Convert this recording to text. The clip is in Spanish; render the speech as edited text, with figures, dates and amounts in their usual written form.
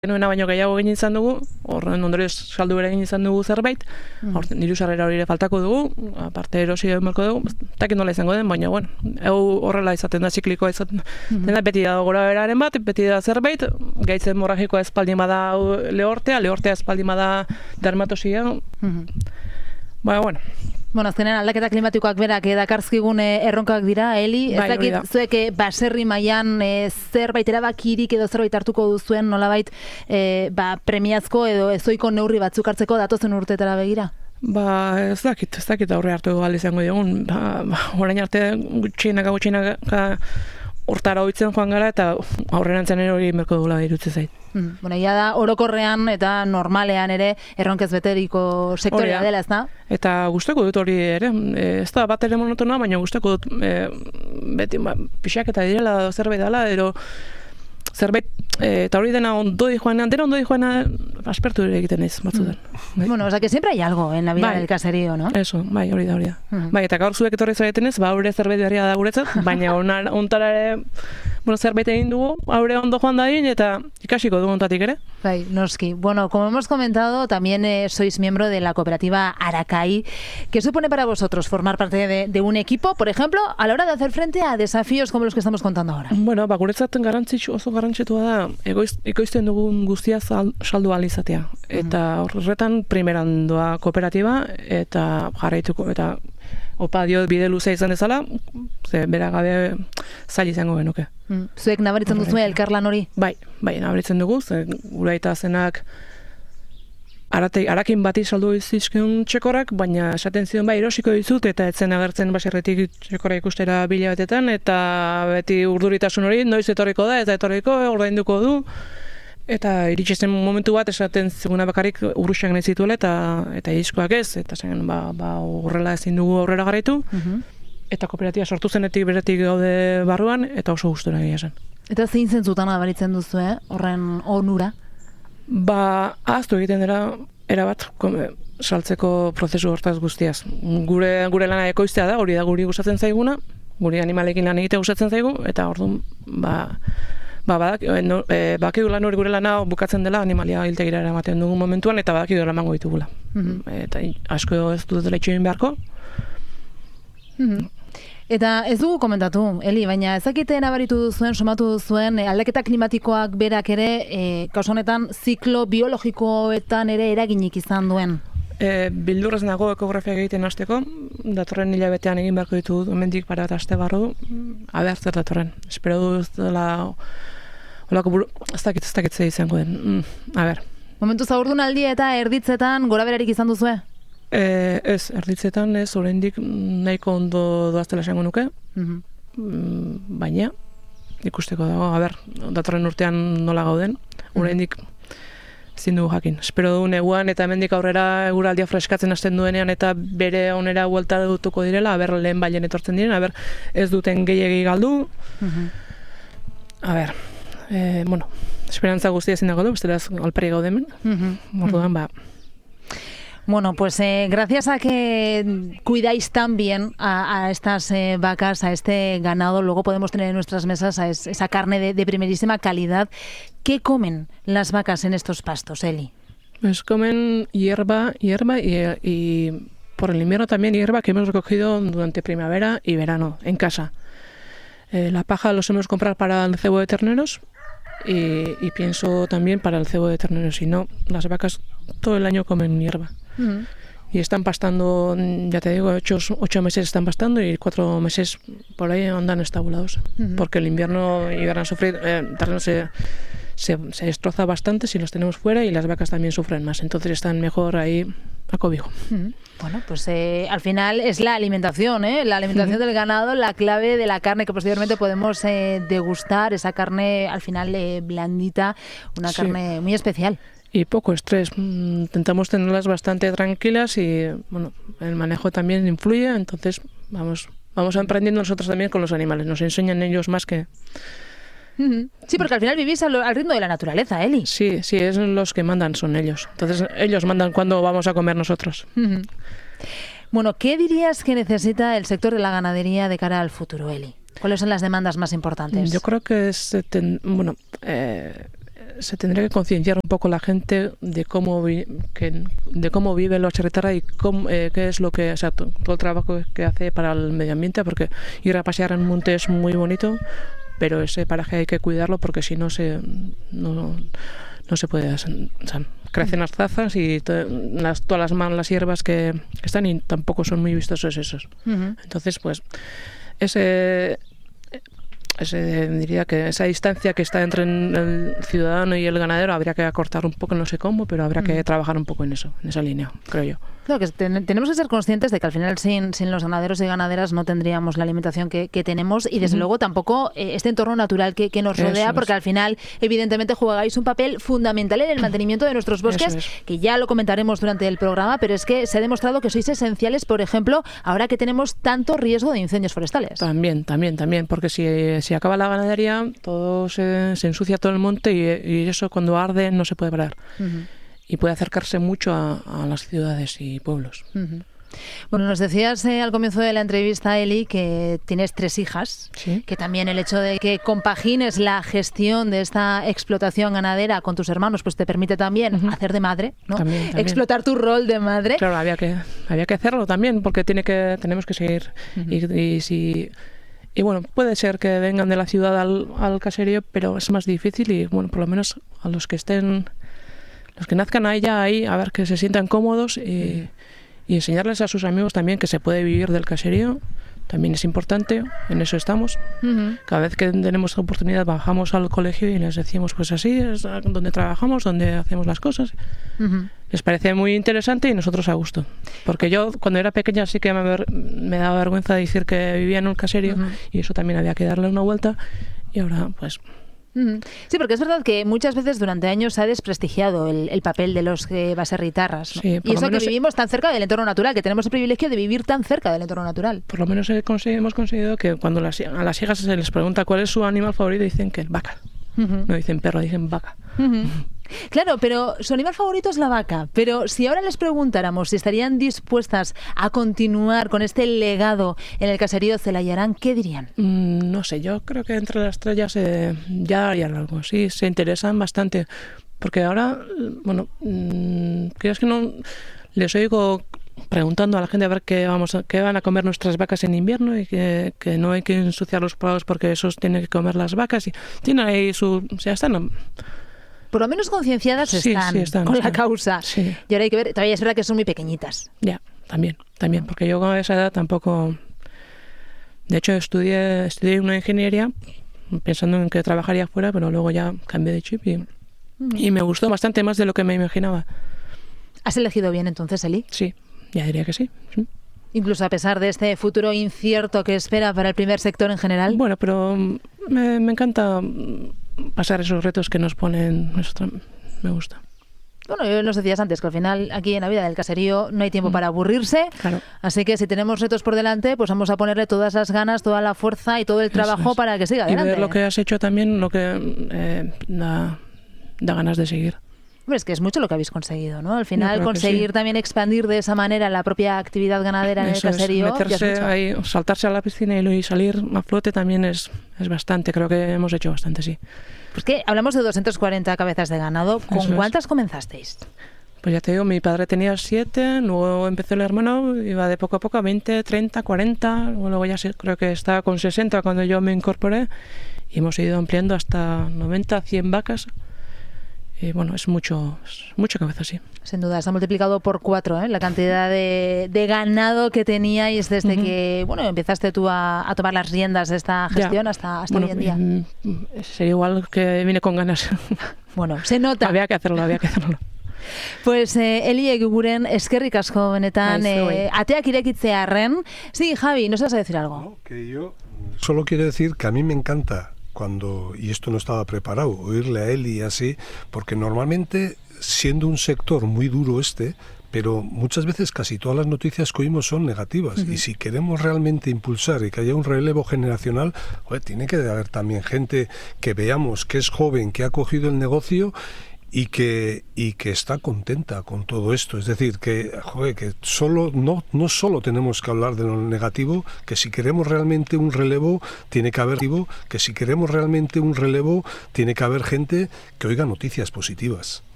Genuena baino gehiago egin izan dugu, horren ondorioz saldu ere egin izan dugu zerbait, diru sarrera hori ere faltako dugu, aparte erosi egin beharko dugu, takin nola izango den, baina, bueno, horrela izaten da, ziklikoa izaten da, beti da gora beraren bat, beti da zerbait, gaitz hemorragikoa espaldin bada lehortea espaldin bada dermatosia, bueno. Bueno, azkenean aldaketa klimatikoak berak dakarzkigun erronkak dira, Eli. Ez dakit zuek baserri mailan zerbait erabakirik edo zerbait hartuko duzuen nolabait premiazko edo ezoiko neurri batzuk hartzeko datozen urteetara begira? Ez dakit aurre hartu gal izango digun. Orain arte gutxinaka hortara hoitzen joan gara eta aurrerantzen ere hori merko dugula irutze zait. Bueno, ia da orokorrean eta normalean ere erronkez beteriko sektorea dela, ez da? Eta gustako dut hori ere, ez da bat ere monotonoa, baina gustako dut beti pixak eta direla zerbait dela, zerbait, eta hori dena ondo di joanean, aspertu ere egiten ez, batzutan. Bueno, o sea que siempre hay algo en la vida del caserío, ¿no? Eso, hori da. Bai, eta gaur zuek etorri zareten ez, hori zerbait berria da guretzat, baina ontara ere, zerbait egin dugu, haure ondo joan da egin, eta ikasiko dugu ontatik ere. Bai, noski. Bueno, como hemos comentado, también sois miembro de la cooperativa Arakaí. ¿Qué supone para vosotros formar parte de un equipo, por ejemplo, a la hora de hacer frente a desafíos como los que estamos contando ahora? Bueno, guretzat oso garrantzitsua da ekoizten dugun guztia saldu ahal izatea. Eta horretan primeran doa kooperatiba eta jarraituko eta opa dio bide luzea izan dezala, ze bera gabe zail izango genuke. Zuek nabaritzen duzu elkarlan hori? Bai, nabaritzen dugu, ze gure aita zenak harakin bati saldu izizkion txekorak, baina esaten zion erosiko dizut eta etzen agertzen baserretik txekora ikustera bilabetetan, eta beti urduritasun hori noiz etorriko da, eta etorriko ordainduko du, eta iritsi zen momentu bat esaten ziguna bakarrik urruxak nahi zituela eta diskoak ez, eta zen horrela ezin dugu aurrera garaitu, eta kooperatiba sortu zenetik beretik gaude barruan, eta oso gustura egia zen. Eta zein zentzutan nabaritzen duzu, horren onura? Ahaztu egiten dira erabat saltzeko prozesu hortaz guztiaz. Gure lana ekoiztea da, hori da guri gustatzen zaiguna, guri animalekin lan egitea gustatzen zaigu, eta orduan badakigu lan hori gure lana bukatzen dela animalia hiltegira eramaten dugun momentuan, eta badakigu eramango ditugula. Eta asko ez dut dela itxoin beharko. Eta ez dugu komentatu, Eli, baina ezakite nabaritu duzuen, somatu duzuen, aldaketa klimatikoak berak ere, kasu honetan, ziklo biologikoetan ere eraginik izan duen? Bildurrez nago ekografiak egiten hasteko, datorren hilabetean egin beharko ditu hemendik para eta aste barru, zer datorren. Espero du ez dela, ez dakit ze izango den, Momentu zaurdunaldi eta erditzetan gora berarik izan duzue? Ez, erditzetan ez, oraindik nahiko ondo doaztela esango nuke, baina ikusteko dago, datorren urtean nola gauden, oraindik ezin dugu jakin. Espero dugu neguan eta hemendik aurrera eguraldia freskatzen hasten duenean eta bere onera buelta dutuko direla, lehen bailen etortzen diren, ez duten gehiegi galdu, esperantza guztia ezin dago du, besteraz alperi gaudemen, orduan, Bueno, pues gracias a que cuidáis tan bien a estas vacas, a este ganado, luego podemos tener en nuestras mesas esa carne de primerísima calidad. ¿Qué comen las vacas en estos pastos, Eli? Pues comen hierba y por el invierno también hierba que hemos recogido durante primavera y verano en casa. La paja los hemos comprado para el cebo de terneros y pienso también para el cebo de terneros. Si no, las vacas todo el año comen hierba. Y están pastando, ya te digo, 8 meses están pastando y 4 meses por ahí andan estabulados. Porque el invierno y verano terreno se destroza bastante si los tenemos fuera y las vacas también sufren más. Entonces están mejor ahí a cobijo. Bueno, pues al final es la alimentación, la alimentación del ganado, la clave de la carne que posteriormente podemos degustar, esa carne al final blandita, una carne muy especial. Y poco estrés. Intentamos tenerlas bastante tranquilas y bueno, el manejo también influye, entonces vamos aprendiendo nosotros también con los animales, nos enseñan ellos más que... Sí, porque al final vivís al ritmo de la naturaleza, Eli. Sí, es los que mandan, son ellos. Entonces ellos mandan cuándo vamos a comer nosotros. Bueno, ¿qué dirías que necesita el sector de la ganadería de cara al futuro, Eli? ¿Cuáles son las demandas más importantes? Yo creo que se tendría que concienciar un poco la gente de cómo vive la charretarra y qué es lo que, o sea, todo el trabajo que hace para el medio ambiente, porque ir a pasear en monte es muy bonito, pero ese paraje hay que cuidarlo porque si no no se puede, o sea, crecen las zazas y todas las malas hierbas que están y tampoco son muy vistosos esos. Entonces, pues, diría que esa distancia que está entre el ciudadano y el ganadero habría que acortar un poco, no sé cómo, pero habría que trabajar un poco en eso, en esa línea, creo yo. Claro, que tenemos que ser conscientes de que al final sin los ganaderos y ganaderas no tendríamos la alimentación que tenemos y desde luego tampoco este entorno natural que nos rodea, porque al final evidentemente jugáis un papel fundamental en el mantenimiento de nuestros bosques, que ya lo comentaremos durante el programa, pero es que se ha demostrado que sois esenciales, por ejemplo, ahora que tenemos tanto riesgo de incendios forestales. También, porque si acaba la ganadería, todo se ensucia todo el monte y eso cuando arde no se puede parar. Y puede acercarse mucho a las ciudades y pueblos. Bueno, nos decías al comienzo de la entrevista, Eli, que tienes 3 hijas, ¿sí? Que también el hecho de que compagines la gestión de esta explotación ganadera con tus hermanos, pues te permite también hacer de madre, ¿no? También. Explotar tu rol de madre. Claro, había que hacerlo también, porque tenemos que seguir. Y bueno, puede ser que vengan de la ciudad al caserío, pero es más difícil y bueno, por lo menos a los que nazcan ahí, a ver que se sientan cómodos y enseñarles a sus amigos también que se puede vivir del caserío, también es importante, en eso estamos. Cada vez que tenemos oportunidad bajamos al colegio y les decimos pues así es donde trabajamos, donde hacemos las cosas. Les parece muy interesante y nosotros a gusto. Porque yo cuando era pequeña sí que me daba vergüenza decir que vivía en un caserío y eso también había que darle una vuelta y ahora pues... Sí, porque es verdad que muchas veces durante años se ha desprestigiado el papel de los baserritarras, ¿no? Sí, y eso que vivimos tan cerca del entorno natural, que tenemos el privilegio de vivir tan cerca del entorno natural. Por lo menos hemos conseguido que cuando a las hijas se les pregunta cuál es su animal favorito, dicen que es vaca. No dicen perro, dicen vaca. Claro, pero su animal favorito es la vaca. Pero si ahora les preguntáramos si estarían dispuestas a continuar con este legado en el caserío Celayarán, ¿qué dirían? No sé, yo creo que entre las 3 ya harían algo. Sí, se interesan bastante. Porque ahora, bueno, creo que no les oigo preguntando a la gente a ver qué van a comer nuestras vacas en invierno y que no hay que ensuciar los prados porque esos tienen que comer las vacas y tienen ahí ya están. Por lo menos concienciadas están con la causa. Sí. Y ahora hay que ver, todavía es verdad que son muy pequeñitas. Ya, también, porque yo con esa edad tampoco... De hecho, estudié una ingeniería pensando en que trabajaría fuera, pero luego ya cambié de chip y me gustó bastante más de lo que me imaginaba. ¿Has elegido bien entonces, Eli? Sí, ya diría que sí. Incluso a pesar de este futuro incierto que espera para el primer sector en general. Bueno, pero me encanta pasar esos retos que nos ponen. Me gusta. Bueno, nos decías antes que al final aquí en la vida del caserío no hay tiempo para aburrirse, claro. Así que si tenemos retos por delante, pues vamos a ponerle todas las ganas, toda la fuerza y todo el trabajo para que siga adelante. Y ver lo que has hecho también, lo que da ganas de seguir. Hombre, es que es mucho lo que habéis conseguido, ¿no? Al final conseguir también expandir de esa manera la propia actividad ganadera en el caserío. Meterse ahí, saltarse a la piscina y salir a flote también es bastante. Creo que hemos hecho bastante, sí. Pues que hablamos de 240 cabezas de ganado. ¿Con cuántas comenzasteis? Pues ya te digo, mi padre tenía 7, luego empezó el hermano, iba de poco a poco a 20, 30, 40, luego ya creo que estaba con 60 cuando yo me incorporé y hemos ido ampliando hasta 90, 100 vacas. Y bueno, es mucho cabeza, sí. Sin duda, se ha multiplicado por 4 la cantidad de ganado que teníais desde que empezaste tú a tomar las riendas de esta gestión hasta hoy en día. Sería igual que vine con ganas. Bueno, se nota. Había que hacerlo. Pues Eli eguguren eskerrik asko benetan ateak irekitzearren. Sí, Javi, ¿nos vas a decir algo? No, que yo solo quiero decir que a mí me encanta y esto no estaba preparado, oírle a Eli así, porque normalmente, siendo un sector muy duro pero muchas veces casi todas las noticias que oímos son negativas, y si queremos realmente impulsar y que haya un relevo generacional, tiene que haber también gente que veamos que es joven, que ha cogido el negocio y que está contenta con todo esto. Es decir, que, joder, que no solo tenemos que hablar de lo negativo, que si queremos realmente un relevo, tiene que haber gente que oiga noticias positivas.